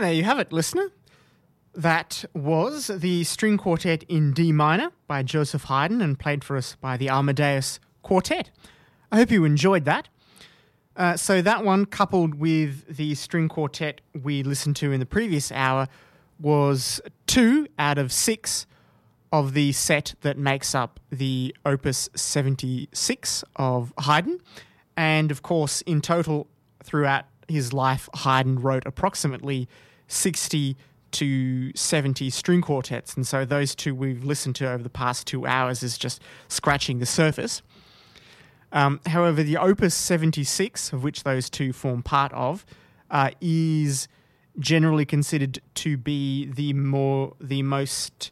And there you have it, listener. That was the string quartet in D minor by Joseph Haydn and played for us by the Amadeus Quartet. I hope you enjoyed that. So that one, coupled with the string quartet we listened to in the previous hour, was 2 out of 6 of the set that makes up the Opus 76 of Haydn. And, of course, in total, throughout his life, Haydn wrote approximately 60 to 70 string quartets. And so those two we've listened to over the past 2 hours is just scratching the surface. However, the Opus 76, of which those two form part of, is generally considered to be the most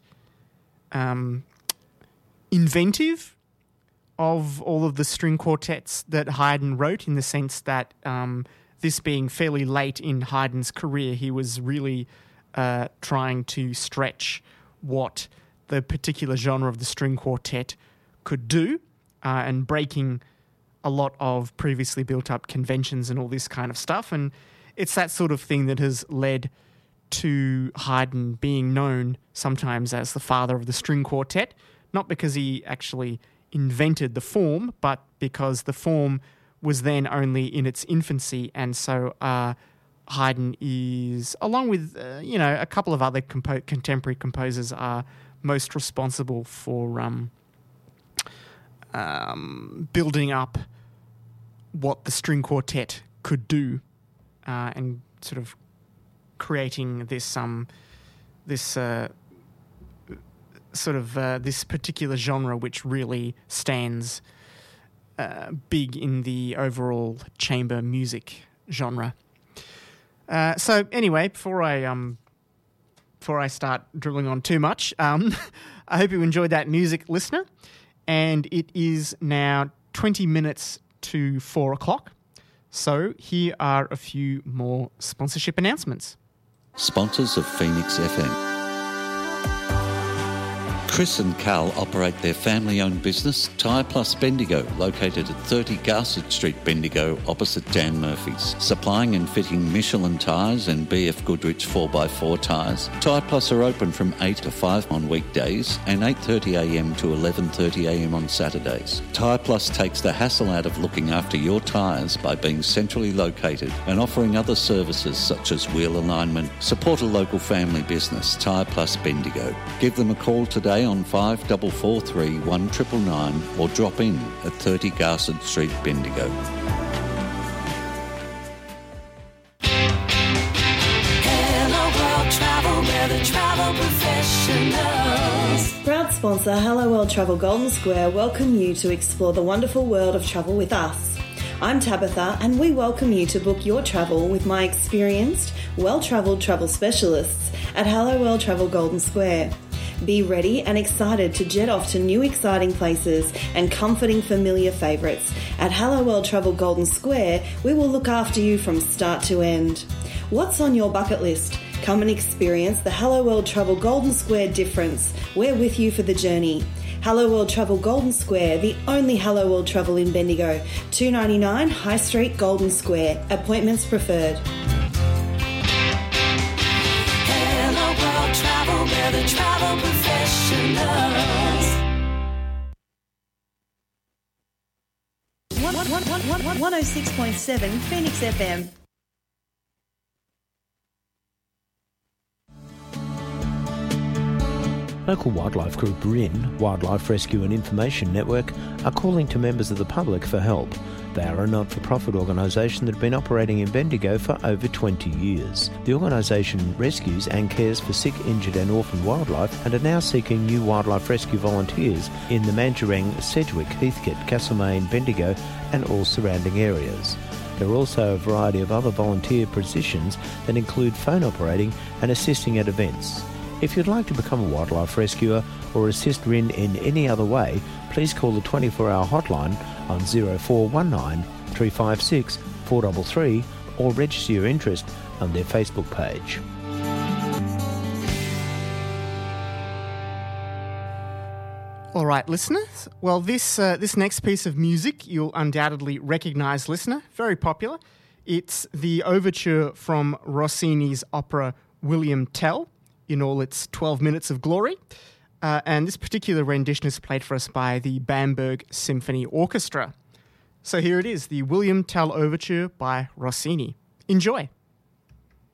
inventive of all of the string quartets that Haydn wrote, in the sense that this being fairly late in Haydn's career, he was really trying to stretch what the particular genre of the string quartet could do, and breaking a lot of previously built-up conventions and all this kind of stuff. And it's that sort of thing that has led to Haydn being known sometimes as the father of the string quartet, not because he actually invented the form, but because the form was then only in its infancy. And so Haydn is, along with a couple of other contemporary composers, are most responsible for building up what the string quartet could do, and sort of creating this this particular genre, which really stands big in the overall chamber music genre. So anyway, before I start drilling on too much, I hope you enjoyed that music, listener. And it is now 20 minutes to 4 o'clock. So here are a few more sponsorship announcements. Sponsors of Phoenix FM. Chris and Carl operate their family-owned business, Tyre Plus Bendigo, located at 30 Garsett Street, Bendigo, opposite Dan Murphy's. Supplying and fitting Michelin tyres and BF Goodrich 4x4 tyres. Tyre Plus are open from 8 to 5 on weekdays and 8:30am to 11:30am on Saturdays. Tyre Plus takes the hassle out of looking after your tyres by being centrally located and offering other services such as wheel alignment. Support a local family business, Tyre Plus Bendigo. Give them a call today on 5443 1999 or drop in at 30 Garsett Street, Bendigo. Hello World Travel, we're the travel professionals. Proud sponsor Hello World Travel Golden Square welcome you to explore the wonderful world of travel with us. I'm Tabitha, and we welcome you to book your travel with my experienced, well-travelled travel specialists at Hello World Travel Golden Square. Be ready and excited to jet off to new exciting places and comforting familiar favourites. At Hello World Travel Golden Square, we will look after you from start to end. What's on your bucket list? Come and experience the Hello World Travel Golden Square difference. We're with you for the journey. Hello World Travel Golden Square, the only Hello World Travel in Bendigo. 299 High Street, Golden Square. Appointments preferred. Hello World Travel, we're the travel professionals. 106.7 Phoenix FM. Local wildlife group RIN, Wildlife Rescue and Information Network, are calling to members of the public for help. They are a not-for-profit organisation that have been operating in Bendigo for over 20 years. The organisation rescues and cares for sick, injured and orphaned wildlife and are now seeking new wildlife rescue volunteers in the Mandurang, Sedgwick, Heathcote, Castlemaine, Bendigo and all surrounding areas. There are also a variety of other volunteer positions that include phone operating and assisting at events. If you'd like to become a wildlife rescuer or assist RIN in any other way, please call the 24-hour hotline on 0419 356 433 or register your interest on their Facebook page. All right, listeners. Well, this next piece of music you'll undoubtedly recognise, listener. Very popular. It's the overture from Rossini's opera William Tell in all its 12 minutes of glory. And this particular rendition is played for us by the Bamberg Symphony Orchestra. So here it is, the William Tell Overture by Rossini. Enjoy.